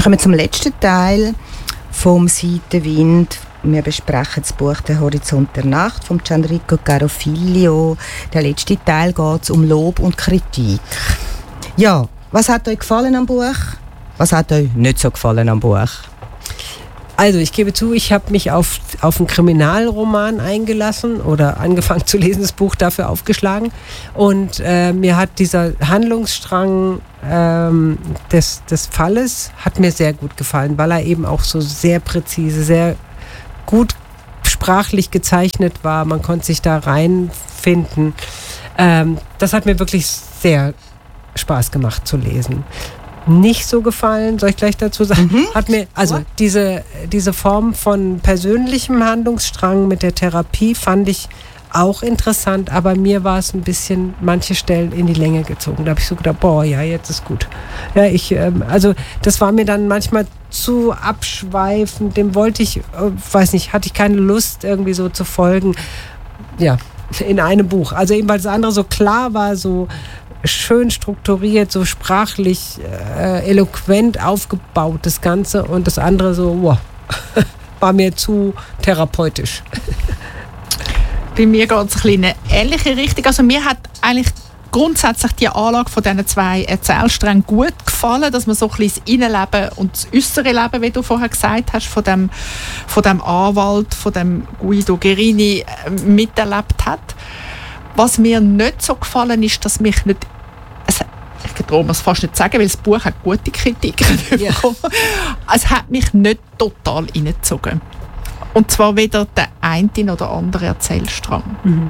Wir kommen zum letzten Teil vom Seitenwind. Wir besprechen das Buch «Der Horizont der Nacht» von Gianrico Carofiglio. Der letzte Teil geht um Lob und Kritik. Ja, was hat euch gefallen am Buch? Was hat euch nicht so gefallen am Buch? Also ich gebe zu, ich habe mich auf einen Kriminalroman eingelassen oder angefangen zu lesen, das Buch dafür aufgeschlagen. Und mir hat dieser Handlungsstrang des Falles hat mir sehr gut gefallen, weil er eben auch so sehr präzise, sehr gut sprachlich gezeichnet war. Man konnte sich da reinfinden. Das hat mir wirklich sehr Spaß gemacht zu lesen. Nicht so gefallen, soll ich gleich dazu sagen, hat mir, also diese Form von persönlichem Handlungsstrang mit der Therapie fand ich auch interessant, aber mir war es ein bisschen manche Stellen in die Länge gezogen. Da habe ich so gedacht, boah, ja, jetzt ist gut. Ja, also das war mir dann manchmal zu abschweifend, dem wollte ich, weiß nicht, hatte ich keine Lust irgendwie so zu folgen, ja, in einem Buch. Also eben, weil das andere so klar war, so schön strukturiert, so sprachlich eloquent aufgebaut, das Ganze, und das andere so, wow, war mir zu therapeutisch. Bei mir geht es in eine ähnliche Richtung. Also mir hat eigentlich grundsätzlich die Anlage von diesen zwei Erzählsträngen gut gefallen, dass man so ein bisschen das Innenleben und das äußere Leben, wie du vorher gesagt hast, von dem Anwalt, von dem Guido Guerini miterlebt hat. Was mir nicht so gefallen ist, dass mich nicht, ich traue mir es fast nicht sagen, weil das Buch hat gute Kritiken bekommen. Es hat mich nicht total reingezogen. Und zwar weder der eine oder andere Erzählstrang.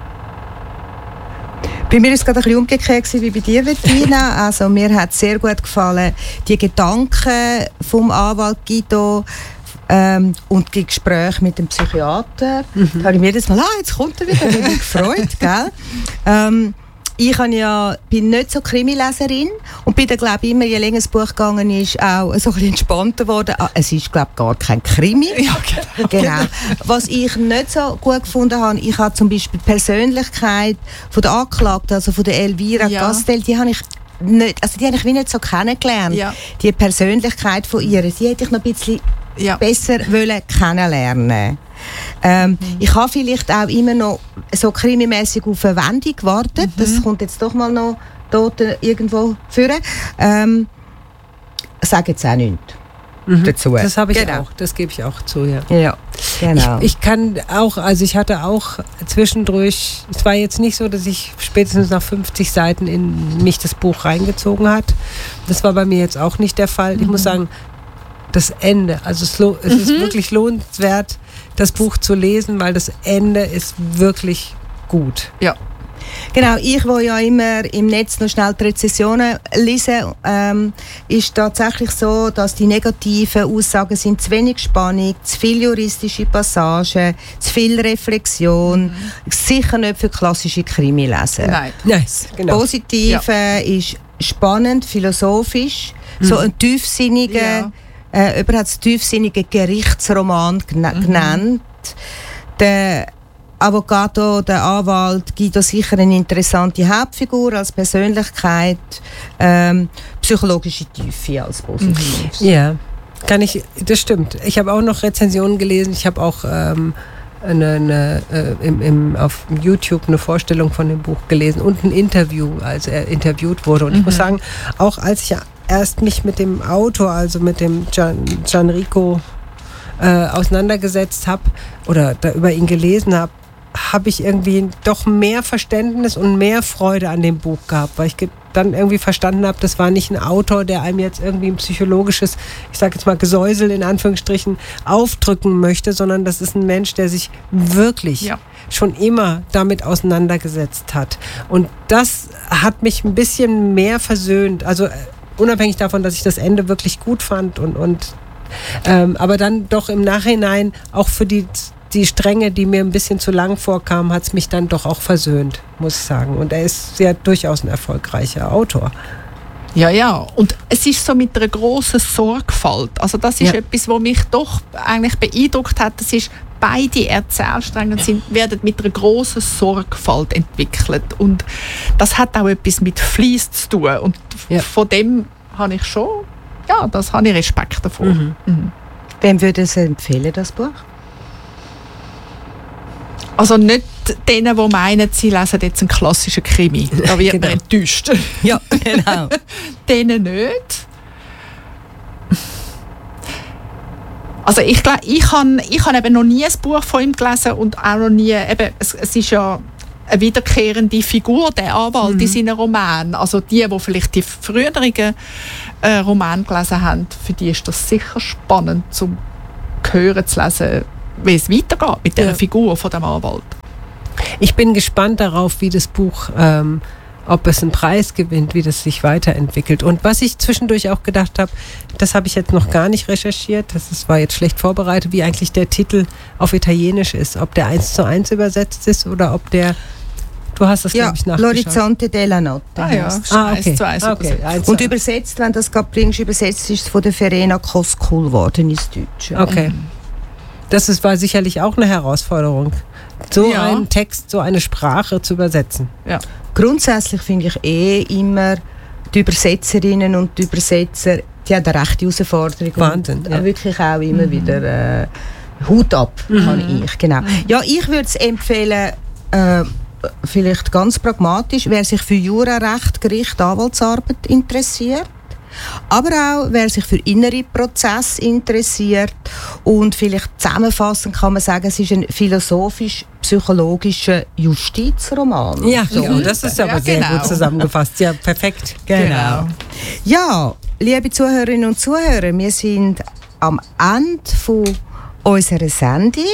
Bei mir war es gerade ein bisschen umgekehrt wie bei dir, Bettina. Also mir hat sehr gut gefallen die Gedanken vom Anwalt Guido und die Gespräche mit dem Psychiater. Da habe ich mir jedes Mal, jetzt kommt er wieder, bin ich gefreut, gell? Ich bin nicht so Krimileserin und bin dann, glaube ich, immer, je länger das Buch gegangen ist, auch so ein bisschen entspannter geworden. Es ist, glaube ich, gar kein Krimi. Ja, genau. Was ich nicht so gut gefunden habe, ich habe zum Beispiel die Persönlichkeit von der Anklagten, also von der Elvira Gastel, die habe ich nicht, also die habe ich wie nicht so kennengelernt. Ja. Die Persönlichkeit von ihr, die hätte ich noch ein bisschen besser kennenlernen. Ich habe vielleicht auch immer noch so krimimässig auf eine Wendung gewartet. Das kommt jetzt doch mal noch dort irgendwo führen. Sage jetzt auch nichts dazu. Das habe ich auch, das gebe ich auch zu, ja. Ja, genau. Ich kann auch, also ich hatte auch zwischendurch, es war jetzt nicht so, dass ich spätestens nach 50 Seiten in mich das Buch reingezogen hat. Das war bei mir jetzt auch nicht der Fall. Ich muss sagen, das Ende, also es ist wirklich lohnenswert, das Buch zu lesen, weil das Ende ist wirklich gut. Ja. Genau, ich, wo ja immer im Netz noch schnell die Rezensionen lese, ist tatsächlich so, dass die negativen Aussagen sind zu wenig Spannung, zu viele juristische Passagen, zu viel Reflexion, sicher nicht für klassische Krimileser. Nein, genau. Positive ist spannend, philosophisch, so ein tiefsinniger, jemand hat es tiefsinnigen Gerichtsroman genannt. Der Avocado, der Anwalt, gibt da sicher eine interessante Hauptfigur als Persönlichkeit, psychologische Tiefe als Positives. Ja, das stimmt. Ich habe auch noch Rezensionen gelesen. Ich habe auch auf YouTube eine Vorstellung von dem Buch gelesen und ein Interview, als er interviewt wurde. Und ich muss sagen, auch als ich erst mich mit dem Autor, also mit dem Gianrico auseinandergesetzt habe oder da über ihn gelesen habe, habe ich irgendwie doch mehr Verständnis und mehr Freude an dem Buch gehabt, weil ich dann irgendwie verstanden habe, das war nicht ein Autor, der einem jetzt irgendwie ein psychologisches, ich sage jetzt mal Gesäusel in Anführungsstrichen, aufdrücken möchte, sondern das ist ein Mensch, der sich wirklich schon immer damit auseinandergesetzt hat. Und das hat mich ein bisschen mehr versöhnt, also unabhängig davon, dass ich das Ende wirklich gut fand aber dann doch im Nachhinein auch für die Stränge, die mir ein bisschen zu lang vorkamen, hat es mich dann doch auch versöhnt, muss ich sagen. Und er ist ja durchaus ein erfolgreicher Autor. Ja. Und es ist so mit einer grossen Sorgfalt. Also das ist etwas, was mich doch eigentlich beeindruckt hat. Das ist, beide Erzählstränge werden mit einer grossen Sorgfalt entwickelt. Und das hat auch etwas mit Fleiss zu tun. Und von dem habe ich schon ja, das habe ich Respekt davor. Wem würde Sie empfehlen, das Buch? Also nicht denen, die meinen, sie lesen jetzt einen klassischen Krimi. Da wird man enttäuscht. Ja, genau. Denen nicht. Also ich glaube, ich habe eben noch nie ein Buch von ihm gelesen und auch noch nie, eben, es ist ja eine wiederkehrende Figur, der Anwalt in seinen Romanen. Also die vielleicht die früheren Romane gelesen haben, für die ist das sicher spannend, zum hören zu lesen, wie es weitergeht mit dieser Figur von dem Anwalt. Ich bin gespannt darauf, wie das Buch, ob es einen Preis gewinnt, wie das sich weiterentwickelt. Und was ich zwischendurch auch gedacht habe, das habe ich jetzt noch gar nicht recherchiert, das war jetzt schlecht vorbereitet, wie eigentlich der Titel auf Italienisch ist. Ob der 1:1 übersetzt ist oder ob der, du hast das, glaube ich, nachgeschaut. L'Orizzonte della Notte. Okay. 1:1 Und übersetzt, wenn du das gerade bringst, übersetzt ist es von der Verena Koskul geworden ins Deutsche. Okay. War sicherlich auch eine Herausforderung, so einen Text, so eine Sprache zu übersetzen. Ja. Grundsätzlich finde ich immer, die Übersetzerinnen und die Übersetzer, die haben eine rechte Herausforderung. Wahnsinn. Und wirklich auch immer wieder Hut ab, kann ich. Genau. Ja, ich würde es empfehlen, vielleicht ganz pragmatisch, wer sich für Jurarecht, Gericht, Anwaltsarbeit interessiert. Aber auch, wer sich für innere Prozesse interessiert und vielleicht zusammenfassend kann man sagen, es ist ein philosophisch-psychologischer Justizroman. Ja, das ist aber sehr gut zusammengefasst. Ja, perfekt. Genau. Ja, liebe Zuhörerinnen und Zuhörer, wir sind am Ende von unserer Sendung.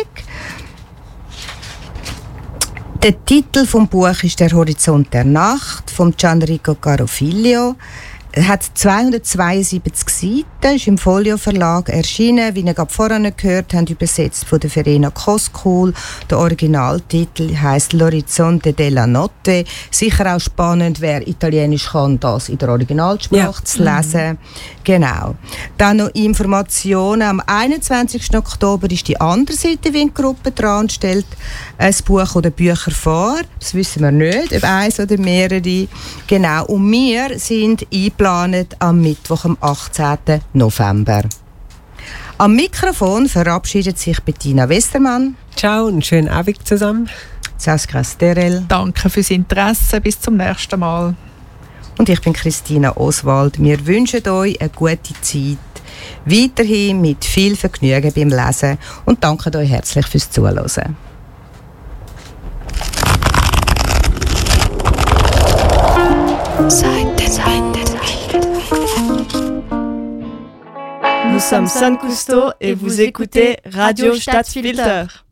Der Titel des Buches ist «Der Horizont der Nacht» von Gianrico Carofiglio. Es hat 272 Seiten, ist im Folio Verlag erschienen, wie ihr gerade vorhin gehört habt, übersetzt von der Verena Koskul. Der Originaltitel heisst «L'Orizzonte della Notte». Sicher auch spannend, wer Italienisch kann, das in der Originalsprache zu lesen. Genau. Dann noch Informationen. Am 21. Oktober ist die andere Seite Windgruppe dran und stellt ein Buch oder Bücher vor. Das wissen wir nicht, ob eins oder mehrere. Genau. Und wir sind eingeplant am Mittwoch, am 18. November. Am Mikrofon verabschiedet sich Bettina Westermann. Ciao und einen schönen Abend zusammen. Saskia Sterel. Danke fürs Interesse. Bis zum nächsten Mal. Und ich bin Christina Oswald. Wir wünschen euch eine gute Zeit. Weiterhin mit viel Vergnügen beim Lesen und danken euch herzlich fürs Zuhören. Nous sommes San Cousteau et vous écoutez Radio Stadtfilter.